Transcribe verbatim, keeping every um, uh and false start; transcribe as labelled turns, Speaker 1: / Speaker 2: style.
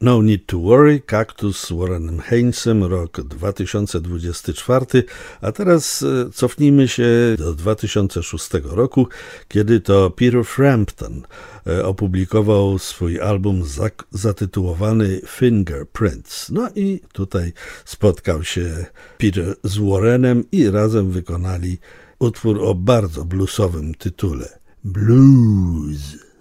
Speaker 1: No Need to Worry, Kaktus z Warrenem Haynesem, rok dwa tysiące dwudziesty czwarty, a teraz cofnijmy się do dwa tysiące szóstego roku, kiedy to Peter Frampton opublikował swój album zatytułowany Fingerprints. No i tutaj spotkał się Peter z Warrenem i razem wykonali utwór o bardzo bluesowym tytule Blues.